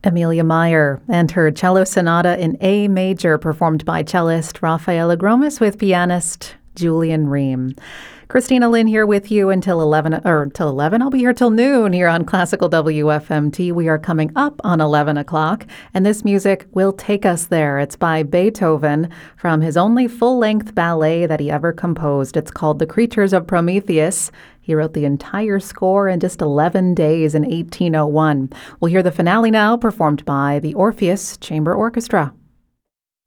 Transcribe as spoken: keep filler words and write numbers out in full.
Amelia Meyer and her cello sonata in A major, performed by cellist Rafaela Gromis with pianist Julian Ream. Christina Lynn here with you until eleven, or until eleven. I'll be here till noon here on Classical W F M T. We are coming up on eleven o'clock, and this music will take us there. It's by Beethoven from his only full-length ballet that he ever composed. It's called The Creatures of Prometheus. He wrote the entire score in just eleven days in eighteen oh one. We'll hear the finale now, performed by the Orpheus Chamber Orchestra.